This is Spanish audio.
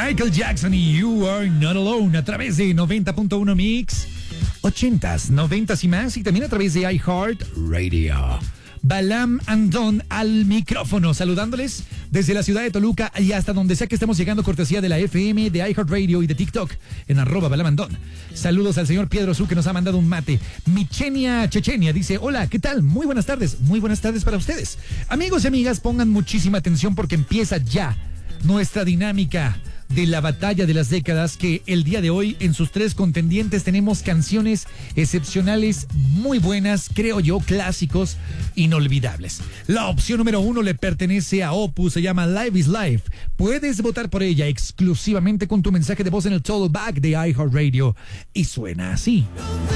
Michael Jackson y You Are Not Alone a través de 90.1 Mix, 80s, 90s y más, y también a través de iHeart Radio. Balam Andón al micrófono, saludándoles desde la ciudad de Toluca y hasta donde sea que estemos llegando, cortesía de la FM, de iHeartRadio y de TikTok en @Balam Andón. Saludos al señor Piedro Su, que nos ha mandado un mate. Michenia Chechenia dice: hola, ¿qué tal? Muy buenas tardes para ustedes. Amigos y amigas, pongan muchísima atención porque empieza ya nuestra dinámica de la batalla de las décadas, que el día de hoy en sus 3 contendientes tenemos canciones excepcionales, muy buenas, creo yo, clásicos inolvidables. La opción número 1 le pertenece a Opus, se llama Live is Life. Puedes votar por ella exclusivamente con tu mensaje de voz en el Total Back de iHeartRadio y suena así.